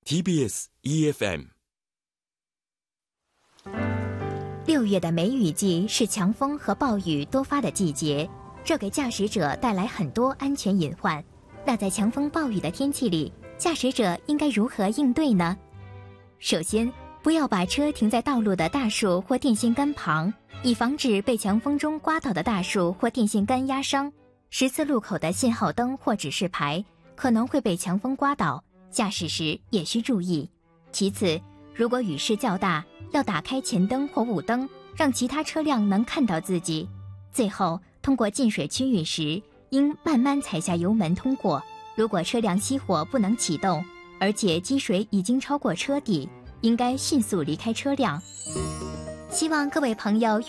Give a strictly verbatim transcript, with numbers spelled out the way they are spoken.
T B S E F M。 六月的梅雨季是强风和暴雨多发的季节，这给驾驶者带来很多安全隐患。那在强风暴雨的天气里，驾驶者应该如何应对呢？首先，不要把车停在道路的大树或电线杆旁，以防止被强风中刮倒的大树或电线杆压伤。十字路口的信号灯或指示牌可能会被强风刮倒，驾驶时也需注意。其次，如果雨势较大，要打开前灯或雾灯，让其他车辆能看到自己。最后，通过进水区域时，应慢慢踩下油门通过。如果车辆熄火不能启动，而且积水已经超过车底，应该迅速离开车辆。希望各位朋友